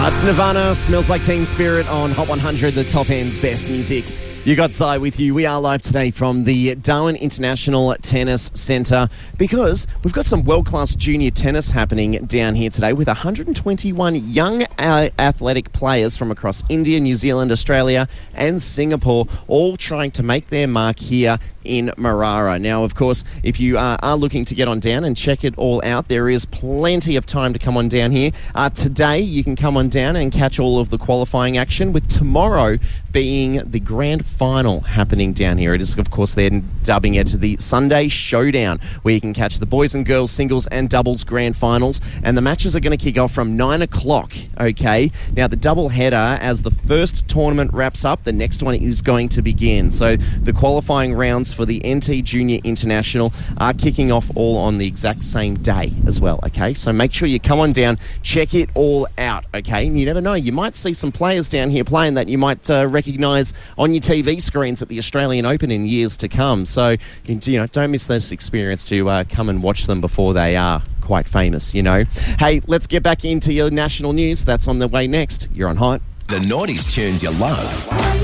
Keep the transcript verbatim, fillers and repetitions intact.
Uh, it's Nirvana, Smells Like Teen Spirit on Hot one hundred, the top end's best music. You got Zai with you. We are live today from the Darwin International Tennis Centre because we've got some world-class junior tennis happening down here today with one hundred twenty-one young uh, athletic players from across India, New Zealand, Australia and Singapore, all trying to make their mark here in Marara. Now, of course, if you uh, are looking to get on down and check it all out, there is plenty of time to come on down here. Uh, today, you can come on down and catch all of the qualifying action, with tomorrow being the grand final happening down here. It is, of course, they're dubbing it the Sunday Showdown, where you can catch the boys and girls singles and doubles grand finals, and the matches are going to kick off from nine o'clock, okay? Now, the double header, as the first tournament wraps up, the next one is going to begin. So the qualifying rounds for the N T Junior International are kicking off all on the exact same day as well, okay? So make sure you come on down, check it all out, okay? And you never know, you might see some players down here playing that you might uh, recognise on your T V screens at the Australian Open in years to come. So, you know, don't miss this experience to uh, come and watch them before they are quite famous, you know. Hey, let's get back into your national news. That's on the way next. You're on Hot. The nineties tunes you love.